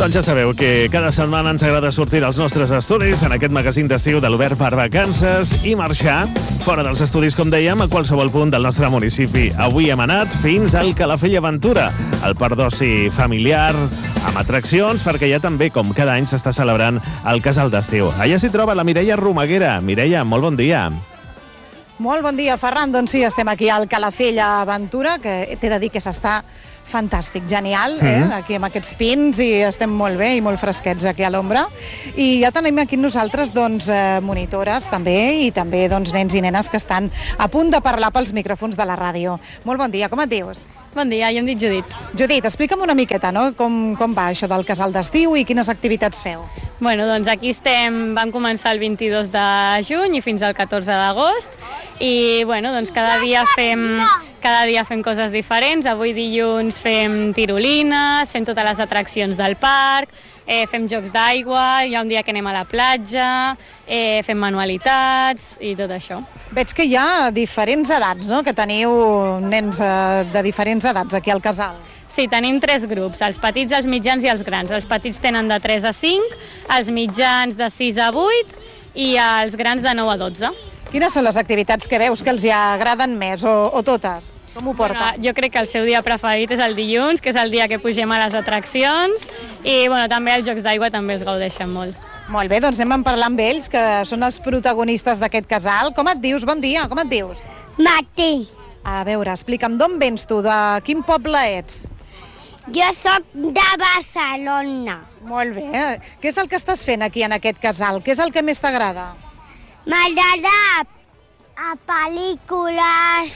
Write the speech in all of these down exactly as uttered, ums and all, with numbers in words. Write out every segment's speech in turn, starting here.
Doncs ja sabeu que cada setmana ens agrada sortir dels nostres estudis en aquest magazín d'estiu de l'Obert per Vacances i marxar fora dels estudis, com dèiem, a qualsevol punt del nostre municipi. Avui hem anat fins al Calafell Aventura, el parc d'oci familiar, amb atraccions, perquè ja també, com cada any, s'està celebrant el casal d'estiu. Allà s'hi troba la Mireia Romaguera. Mireia, molt bon dia. Molt bon dia, Ferran. Doncs sí, estem aquí al Calafell Aventura, que t'he de dir que s'està fantàstic, genial, eh? Mm-hmm. Aquí amb aquests pins, i estem molt bé i molt fresquets aquí a l'ombra. I ja tenim aquí nosaltres, doncs, eh, monitores també, i també, doncs, nens i nenes que estan a punt de parlar pels micròfons de la ràdio. Molt bon dia, com et dius? Bon dia, jo em dic Judit. Judit, explica'm una miqueta, no?, com, com va això del casal d'estiu i quines activitats feu. Bueno, doncs aquí estem, vam començar el vint-i-dos de juny i fins al catorze d'agost, i bueno, doncs cada dia fem cada dia fem coses diferents. Avui dilluns fem tirolines, fem totes les atraccions del parc, eh, fem jocs d'aigua, hi ha un dia que anem a la platja, eh, fem manualitats i tot això. Veig que hi ha diferents edats, no?, que teniu nens eh, de diferents edats aquí al casal. Sí, tenim tres grups, els petits, els mitjans i els grans. Els petits tenen de tres a cinc, els mitjans de sis a vuit i els grans de nou a dotze. Quines són les activitats que veus que els hi agraden més, o, o totes? Com ho porten? Bueno, jo crec que el seu dia preferit és el dilluns, que és el dia que pugem a les atraccions, i bueno, també els jocs d'aigua també els gaudeixen molt. Molt bé, doncs anem a parlar amb ells, que són els protagonistes d'aquest casal. Com et dius? Bon dia, com et dius? Martí. A veure, explica'm, d'on vens tu? De quin poble ets? Jo sóc de Barcelona. Molt bé. Què és el que estàs fent aquí en aquest casal? Què és el que més t'agrada? M'agrada a pel·lícules,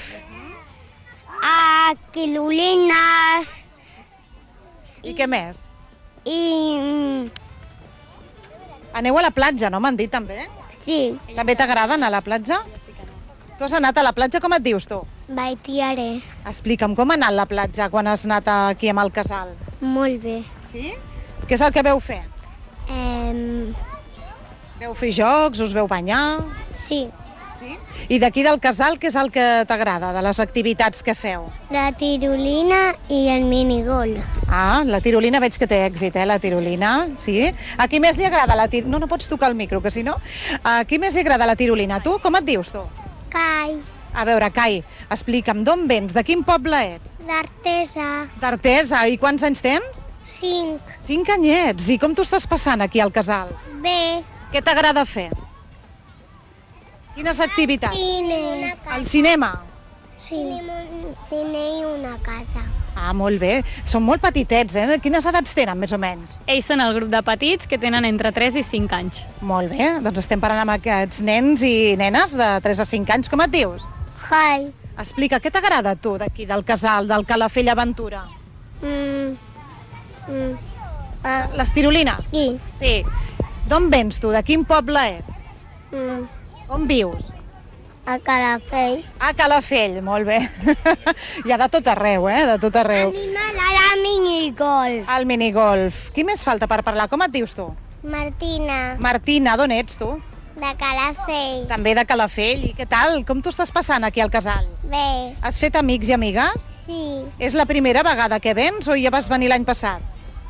a tirolines. I què més? I... Aneu a la platja, no m'han dit, també? Sí. També t'agrada anar a la platja? Tu has anat a la platja, com et dius, tu? Baitiaré. Explica'm, com ha anat la platja quan has anat aquí amb el casal? Molt bé. Sí? Què és el que veu fer? Um... Veu fer jocs, us veu banyar? Sí. Sí? I d'aquí del casal, què és el que t'agrada, de les activitats que feu? La tirolina i el minigol. Ah, la tirolina veig que té èxit, eh, la tirolina, sí? A qui més li agrada la tirolina? No, no pots tocar el micro, que si no... A qui més li agrada la tirolina? Tu? Com et dius, tu? Cai. A veure, Cai, explica'm, d'on vens? De quin poble ets? D'Artesa. D'Artesa. I quants anys tens? Cinc. Cinc anyets. I com t'ho estàs passant aquí al casal? Bé. Què t'agrada fer? Quines activitats? Cine. Al cinema? Sí. Cine i una casa. Ah, molt bé. Són molt petitets, eh? Quines edats tenen, més o menys? Ells són el grup de petits que tenen entre tres i cinc anys. Molt bé. Doncs estem parlant amb aquests nens i nenes de tres a cinc anys. Com et dius? Jai. Explica, què t'agrada a tu d'aquí, del casal, del Calafell Aventura? Mm. Mm. Ah, les tirolines? Sí. Sí. D'on vens tu? De quin poble ets? Mm. On vius? A Calafell. A Calafell, molt bé. Hi ha de tot arreu, eh? De tot arreu. Animal a la minigolf. Al minigolf. Qui més falta per parlar? Com et dius tu? Martina. Martina, d'on ets tu? De Calafell. També de Calafell. I què tal? Com t'ho estàs passant aquí al casal? Bé. Has fet amics i amigues? Sí. És la primera vegada que vens o ja vas venir l'any passat?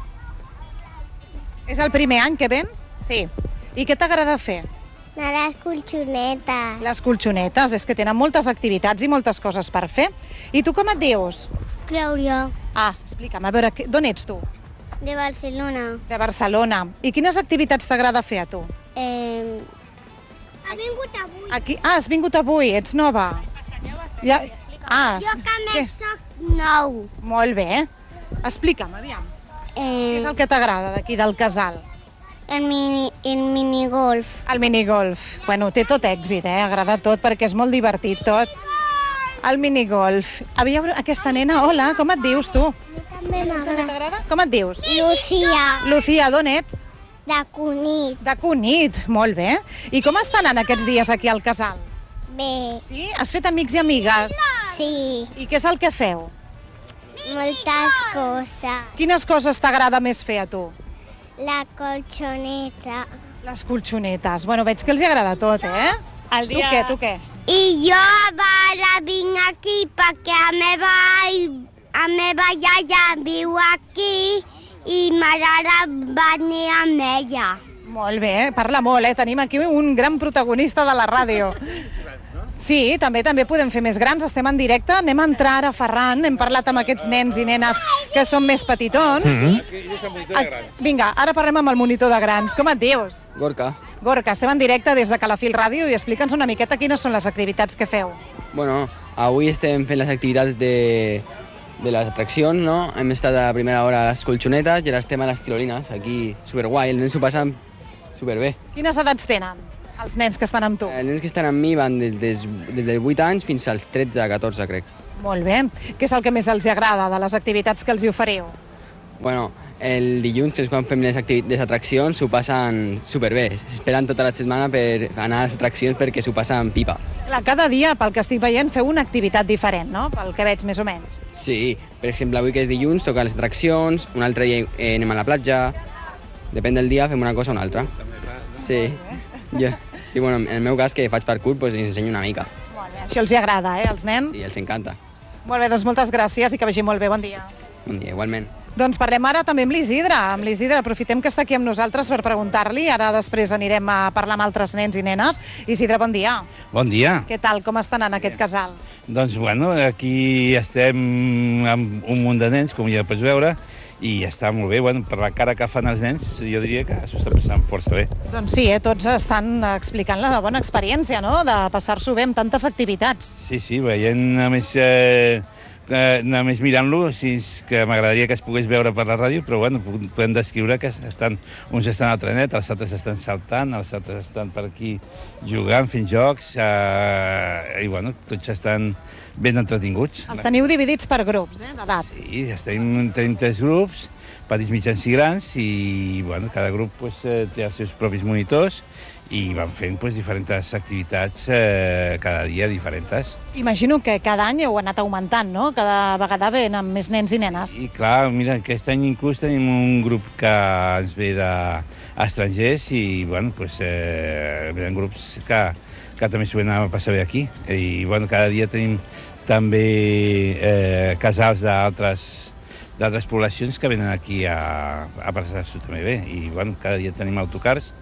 És el primer any que vens? Sí. I què t'agrada fer? A les colxonetes. Les colxonetes, és que tenen moltes activitats i moltes coses per fer. I tu com et dius? Clàudia. Ah, explica'm, a veure, d'on ets tu? De Barcelona. De Barcelona. I quines activitats t'agrada fer a tu? Eh... Ha vingut avui. Aquí... Ah, has vingut avui, ets nova. Ja... Ah, Jo que què? més soc nou. Molt bé. Explica'm, aviam. Eh... Què és el que t'agrada d'aquí del casal? El, mini, el minigolf. El minigolf. Bueno, té tot èxit, eh? Agrada tot perquè és molt divertit tot. El minigolf. Havia aquesta nena, hola, com et dius tu? També m'agrada. Com et dius? Lucía. Lucía, d'on ets? De Cunit. De Cunit, molt bé. I com estan en aquests dies aquí al casal? Bé. Sí? Has fet amics i amigues? Sí. I què és el que feu? Moltes coses. Quines coses t'agrada més fer a tu? La colxoneta. Les colxonetes. Bueno, veig que els hi agrada tot, eh? El dia... Tu què, tu què? I jo ara vinc aquí perquè a meva, a meva iaia viu aquí i m'agrada venir amb ella. Molt bé, parla molt, eh? Tenim aquí un gran protagonista de la ràdio. Sí, també també podem fer més grans, estem en directe, anem a entrar ara a Ferran, hem parlat amb aquests nens i nenes que són més petitons. Mm-hmm. Vinga, ara parlem amb el monitor de grans. Com et dius? Gorka. Gorka, estem en directe des de Calafell Ràdio i explica'ns una miqueta quines són les activitats que feu. Bueno, avui estem fent les activitats de, de les atraccions, no? Hem estat a primera hora a les colxonetes i ara estem a les tirolines, aquí superguai, els nens s'ho passen superbé. Quines edats tenen els nens que estan amb tu? Els nens que estan amb mi van des, des, des dels vuit anys fins als tretze a catorze, crec. Molt bé. Què és el que més els agrada de les activitats que els hi oferiu? Bueno, el dilluns, que és quan fem les, les atraccions, s'ho passen superbé. S'esperen tota la setmana per anar a les atraccions perquè s'ho passen pipa. Clar, cada dia, pel que estic veient, feu una activitat diferent, no? Pel que veig, més o menys. Sí, per exemple, avui que és dilluns toca les atraccions, un altre dia eh, anem a la platja, depèn del dia fem una cosa o una altra. Sí, jo, sí, bueno, en el meu cas, que faig parkour, doncs els ensenyo una mica. Molt bé, això els hi agrada, eh, als nens? Sí, els encanta. Molt bé, doncs moltes gràcies i que vagi molt bé, bon dia. Bon dia, igualment. Doncs parlem ara també amb l'Isidre. Amb l'Isidre aprofitem que està aquí amb nosaltres per preguntar-li. Ara després anirem a parlar amb altres nens i nenes. Isidre, bon dia. Bon dia. Què tal? Com estan en aquest casal? Doncs, bueno, aquí estem amb un munt de nens, com ja pots veure, i està molt bé. Bueno, per la cara que fan els nens, jo diria que s'ho està passant força bé. Doncs sí, eh? Tots estan explicant la bona experiència, no?, de passar-s'ho bé amb tantes activitats. Sí, sí, veient, a més, eh, eh, només mirant-lo, sí, que m'agradaria que es pogués veure per la ràdio, però bueno, podem descriure que estan, uns estan al trenet, els altres estan saltant, els altres estan per aquí jugant, fent jocs, eh, i bueno, tots estan ben entretinguts. Els teniu dividits per grups, eh, d'edat. Sí, estem, tenim tres grups, petits, mitjans i grans, i bueno, cada grup pues, eh, té els seus propis monitors i van fent pues, diferents activitats eh, cada dia diferents. Imagino que cada any heu anat augmentant, no? Cada vegada venen més nens i nenes. I clar, mira, aquest any inclús tenim un grup que ens ve d'estrangers i bueno, pues, eh, venen grups que, que també s'ho venen a passar bé aquí. I bueno, cada dia tenim també eh, casals d'altres d'altres poblacions que venen aquí a, a passar-s'ho també bé. I bueno, cada dia tenim autocars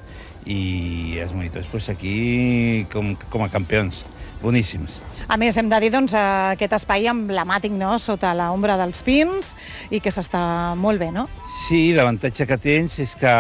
i els monitors pues, aquí com, com a campions, boníssims. A més, hem de dir doncs, aquest espai emblemàtic, no?, sota l'ombra dels pins i que s'està molt bé, no? Sí, l'avantatge que tens és que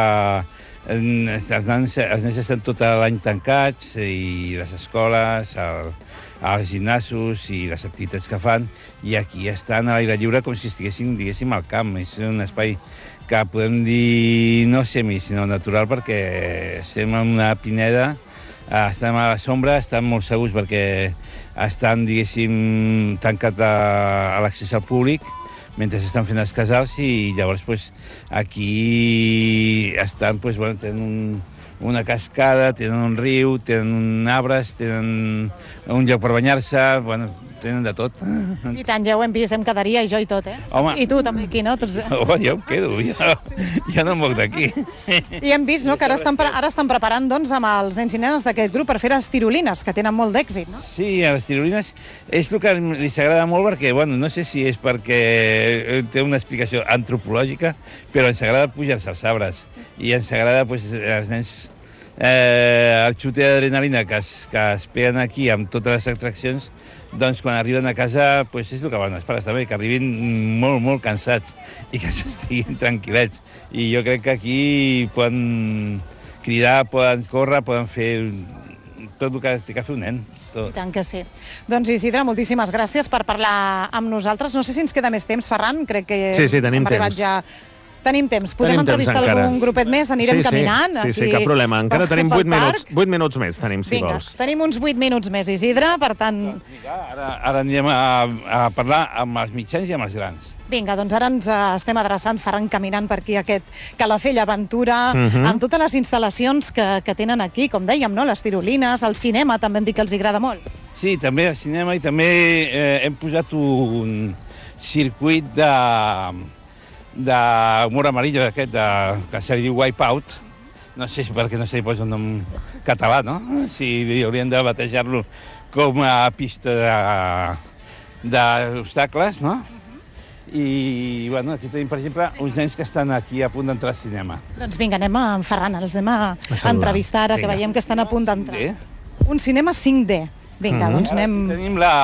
els nens, els nens estan tot l'any tancats i les escoles, el, els gimnasos i les activitats que fan, i aquí estan a l'aire lliure com si estiguessin, diguéssim, al camp. És un espai que podem dir no semi, sinó natural, perquè estem en una pineda, estem a la sombra, estan molt segurs perquè estan, diguéssim, tancats a, a l'accés al públic mentre estan fent els casals, i llavors pues, aquí estan, pues, bueno, tenen un, una cascada, tenen un riu, tenen arbres, tenen un lloc per banyar-se, bueno, tenen de tot. I tant, ja ho hem vist, em quedaria, i jo i tot, eh? Home. I tu també aquí, no? Tots... Oh, ja em quedo, ja, ja no em moc d'aquí. I hem vist, no?, que ara estan, ara estan preparant, doncs, amb els nens i nenes d'aquest grup per fer les tirolines, que tenen molt d'èxit, no? Sí, a les tirolines és el que li s'agrada molt, perquè, bueno, no sé si és perquè té una explicació antropològica, però ens agrada pujar-se als arbres, i ens agrada, pues, els nens, eh, el xute d'adrenalina que, es, que es peguen aquí amb totes les atraccions, doncs quan arriben a casa pues, és el que van els pares també, que arribin molt, molt cansats i que s'estiguin tranquil·lets. I jo crec que aquí poden cridar, poden córrer, poden fer tot el que té que fer un nen. Tot. I tant que sí. Doncs Isidre, moltíssimes gràcies per parlar amb nosaltres. No sé si ens queda més temps, Ferran, crec que sí, sí, tenim hem arribat temps. ja... Tenim temps. Podem tenim entrevistar temps algun grupet més, anirem sí, caminant. Sí, aquí, sí, cap problema. Encara tenim vuit minuts, vuit minuts més, tenim, si Vinga, vols. tenim uns vuit minuts més, Isidre, per tant... Ara, ara anirem a, a parlar amb els mitjans i amb els grans. Vinga, doncs ara ens estem adreçant, Ferran, caminant per aquí aquest Calafell Aventura, uh -huh. amb totes les instal·lacions que, que tenen aquí, com dèiem, no? Les tirolines, el cinema, també em dic que els agrada molt. Sí, també el cinema, i també eh, hem posat un circuit de... d'humor amarillo aquest, de, que se li diu Wipeout. No sé si perquè no se li posa un nom català, no? Si haurien de batejar-lo com a pista d'obstacles, no? I, bueno, aquí tenim, per exemple, uns nens que estan aquí a punt d'entrar al cinema. Doncs vinga, anem a en Ferran, els anem a, a entrevistar ara, que veiem que estan a punt d'entrar. D. Un cinema cinc D. Vinga, Mm-hmm. doncs anem... Tenim la...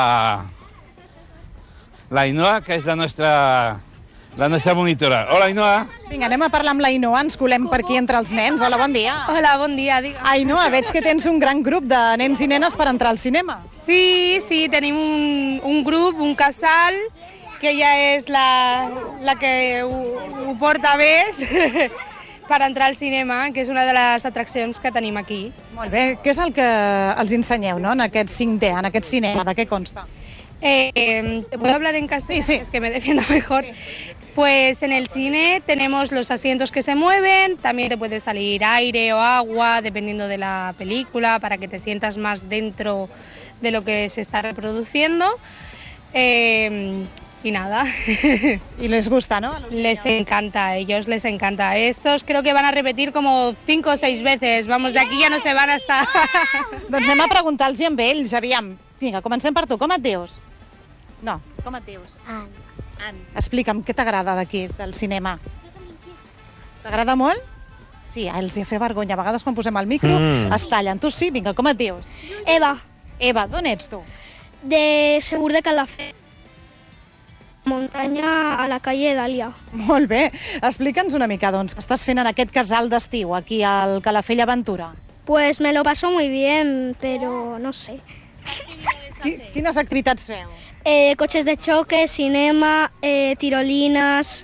la Ainhoa, que és la nostra... la nostra monitora. Hola, Ainhoa. Vinga, anem a parlar amb l'Ainhoa, ens colem per aquí entre els nens. Hola, bon dia. Hola, bon dia. Digue. Ainhoa, veig que tens un gran grup de nens i nenes per entrar al cinema. Sí, sí, tenim un, un grup, un casal, que ella és la, la que ho, ho porta més per entrar al cinema, que és una de les atraccions que tenim aquí. Molt bé. Què és el que els ensenyeu, no?, en aquest cinc D, en aquest cinema? De què consta? Eh, eh, ¿Te puedo hablar en castellano? Sí, sí. Es que me defiendo mejor. Pues en el cine tenemos los asientos que se mueven, también te puede salir aire o agua, dependiendo de la película, para que te sientas más dentro de lo que se está reproduciendo. Eh, y nada. Y les gusta, ¿no? Les encanta, a ellos les encanta. Estos creo que van a repetir como cinco o seis veces. Vamos, de aquí ya no se van hasta... Doncs anem a preguntar-los amb ells, aviam. Vinga, comencem per tu. Com et dius? No, com et dius? Anna. Ann. Explica'm, què t'agrada d'aquí, del cinema? T'agrada molt? Sí, els hi fa vergonya. A vegades quan posem el micro Mm. es tallen. Tu sí? Vinga, com et dius? Eva, Eva, d'on ets tu? de Segur de Calafell. Montaña a la calle Dàlia. Molt bé. Explica'ns una mica, doncs, què estàs fent en aquest casal d'estiu, aquí al Calafell Aventura? Pues me lo paso muy bien, pero no sé. Qui, quines activitats feu? Eh, coches de choque, cinema, eh, tirolinas,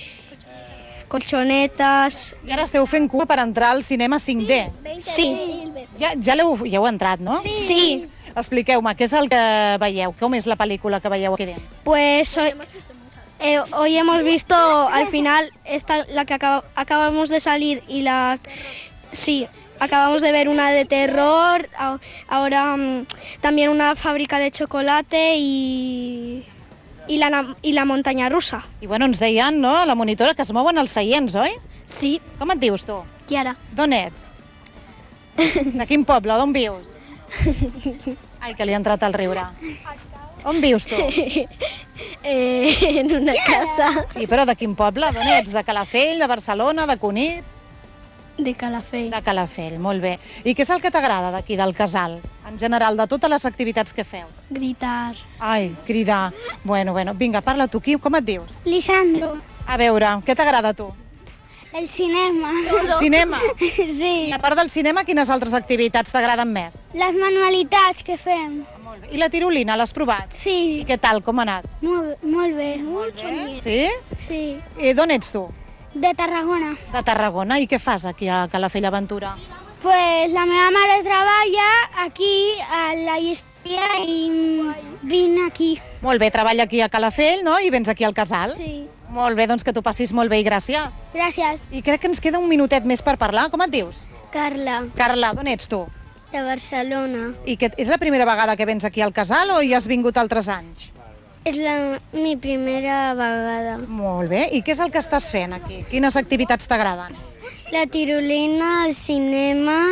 colchonetas... I ara esteu fent cua per entrar al cinema cinc D. Sí. Ja, ja l'heu ja heu entrat, no? Sí. Expliqueu-me, què és el que veieu? Com és la pel·lícula que veieu aquí dins? Pues hoy, eh, hoy hemos visto al final esta, la que acaba- acabamos de salir y la... Sí, acabamos de ver una de terror, a- ahora mm, también una fábrica de chocolate y, y, la, na- y la montaña rusa. I bueno, ens deien, no?, la monitora, que es mouen els seients, oi? Sí, Com et dius, tu? Kiara. D'on ets? De quin poble? D'on vius? Ai, que li ha entrat el riure. On vius, tu? Eh, en una casa Sí, però de quin poble? D'on ets? De Calafell, de Barcelona, de Cunit? de Calafell. De Calafell, molt bé. I què és el que t'agrada d'aquí, del casal? En general, de totes les activitats que feu? Gritar. Ai, cridar. Bueno, bueno, vinga, parla tu, qui, com et dius? Lisandro. A veure, què t'agrada a tu? El cinema. Cinema? Sí. I a part del cinema, quines altres activitats t'agraden més? Les manualitats que fem. Molt bé. I la tirolina, l'has provat? Sí. I què tal, com ha anat? Molt, molt bé. Molt Bé. Sí? Sí. I d'on ets tu? De Tarragona. De Tarragona. I què fas aquí a Calafell Aventura? Pues la meva mare treballa aquí a la història i vinc aquí. Molt bé, treballa aquí a Calafell, no? I vens aquí al casal? Sí. Molt bé, doncs que t'ho passis molt bé i gràcies. Gràcies. I crec que ens queda un minutet més per parlar. Com et dius? Carla, Carla, d'on ets tu? de Barcelona. I que és la primera vegada que vens aquí al casal o hi has vingut altres anys? És la mi primera vegada. Molt bé. I què és el que estàs fent aquí? Quines activitats t'agraden? La tirolina, el cinema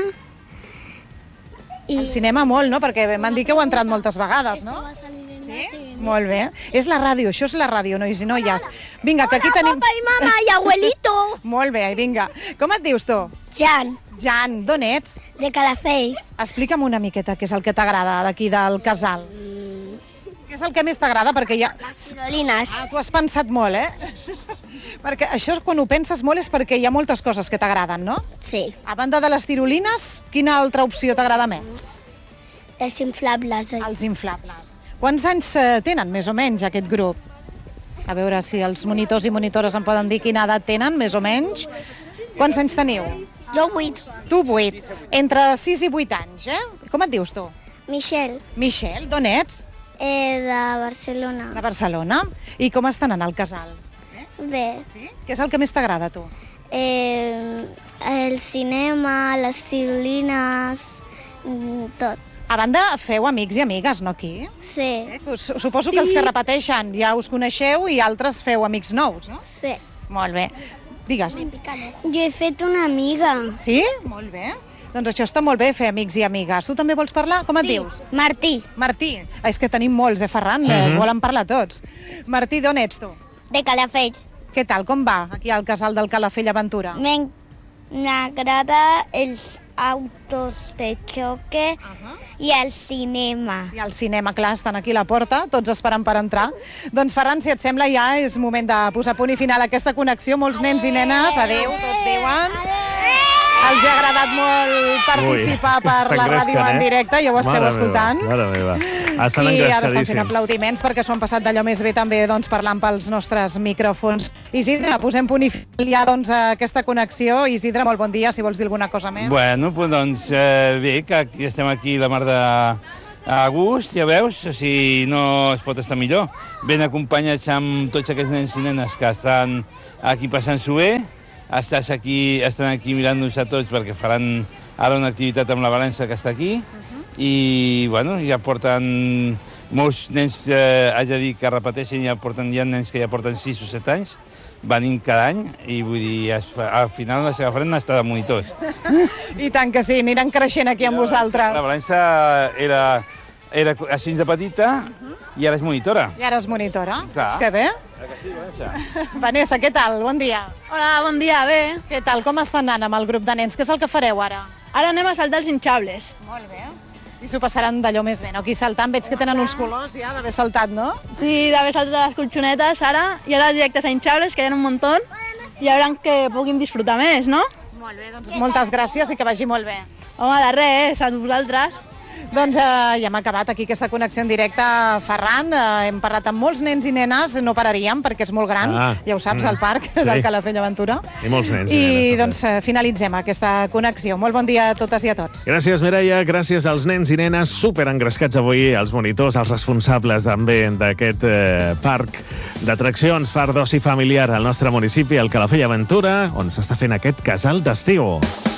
i... El cinema molt, no? Perquè m'han dit que heu entrat moltes vegades, no? Sí? Molt bé. És la ràdio, això és la ràdio, nois i noies. Vinga, que aquí tenim... Papá y mamá y abuelito. Molt bé, vinga. Com et dius tu? Jan, Jan, d'on ets? de Calafell. Explica'm una miqueta què és el que t'agrada d'aquí del casal. Què és el que més t'agrada? Perquè ja... Tirolines. Ah, tu has pensat molt, eh? Perquè això, quan ho penses molt, és perquè hi ha moltes coses que t'agraden, no? Sí. A banda de les tirolines, quina altra opció t'agrada més? Els inflables. Els inflables. Quants anys eh, tenen, més o menys, aquest grup? A veure si els monitors i monitores em poden dir quina edat tenen, més o menys. Quants anys teniu? Jo vuit. Tu, vuit. Entre sis i vuit anys, eh? Com et dius, tu? Michel, Michel, d'on ets? eh, de Barcelona. De Barcelona. I com estan en el casal? Bé. Sí? Què és el que més t'agrada, a tu? Eh, el cinema, les tirolines, mm, tot. A banda, feu amics i amigues, no, aquí? Sí, Eh? Us- Suposo que els que repeteixen ja us coneixeu i altres feu amics nous, no? sí. Molt bé. Digues. Jo he fet una amiga. Sí? Molt bé. Doncs això està molt bé, fer amics i amigues. Tu també vols parlar? Com et dius? Martí, Martí. Ah, és que tenim molts, eh, Ferran? Eh, Mhm. volen parlar tots. Martí, d'on ets tu? de Calafell. Què tal, com va aquí al casal del Calafell Aventura? M'agrada els autos de xoque uh-huh. i el cinema. I el cinema, clar, estan aquí a la porta, tots esperant per entrar. Doncs, Ferran, si et sembla, ja és moment de posar punt i final a aquesta connexió. Molts nens i nenes, adeu, tots diuen. Els ha agradat molt participar Ui, per la ràdio eh? en directe, ja ho esteu mare escoltant. Meva, mare meva. Estan I ara estan fent engrescadíssims. aplaudiments perquè s'ho han passat d'allò més bé també doncs, parlant pels nostres micròfons. Isidre, posem punt i final ja doncs, a aquesta connexió. Isidre, molt bon dia, si vols dir alguna cosa més. Bueno, pues, doncs eh, bé, que aquí estem aquí la mar de a gust, ja veus, si no es pot estar millor. Ben acompanyats amb tots aquests nens i nenes que estan aquí passant-s'ho bé. Estàs aquí, estan aquí mirant-nos a tots perquè faran ara una activitat amb la Valença que està aquí uh-huh. i bueno, ja porten molts nens, eh, haig de dir que repeteixen, ja porten ja nens que ja porten sis o set anys venint cada any i vull dir, es, al final les agafarem estar de monitors. I tant que sí, aniran creixent aquí amb vosaltres. La Valença era, era així de petita uh-huh. i ara és monitora. I ara és monitora. Clar. És que bé. Sí, Vanessa. Vanessa, què tal? Bon dia. Hola, bon dia, bé. Què tal? Com està anant amb el grup de nens? Què és el que fareu ara? Ara anem a saltar els hinchables. Molt bé. I s'ho passaran d'allò més bé, no? Aquí saltant, veig que tenen uns colors ja d'haver saltat, no? Sí, d'haver saltat les colxonetes ara, i ara directes a hinchables, que hi ha un muntó, i hauran que puguin disfrutar més, no? Molt bé, doncs moltes gràcies i que vagi molt bé. Home, de res, a vosaltres. Doncs eh, ja hem acabat aquí aquesta connexió en directe, Ferran. Eh, hem parlat amb molts nens i nenes, no pararíem perquè és molt gran, ah, ja ho saps, mm, el parc sí. del Calafell Aventura. I molts nens i, I nenes. I doncs eh, finalitzem aquesta connexió. Molt bon dia a totes i a tots. Gràcies, Mireia. Gràcies als nens i nenes superengrescats avui, als monitors, als responsables també d'aquest eh, parc d'atraccions, far d'oci familiar al nostre municipi, el Calafell Aventura, on s'està fent aquest casal d'estiu.